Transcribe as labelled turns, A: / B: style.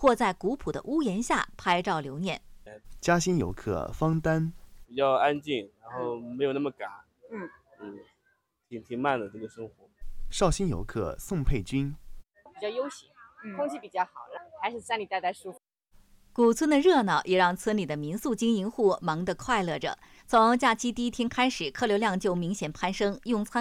A: 或在古朴的屋檐下拍照留念。
B: 嘉兴游客方丹，
C: 比较安静，然后没有那么赶，挺慢的这个生活。
B: 绍兴游客宋佩君，
D: 比较悠闲，空气比较好，还是山里待舒服。
A: 古村的热闹也让村里的民宿经营户忙得快乐着。从假期第一天开始，客流量就明显攀升，用餐